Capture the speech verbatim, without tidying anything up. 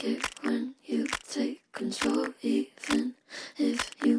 like it when you take control, even if you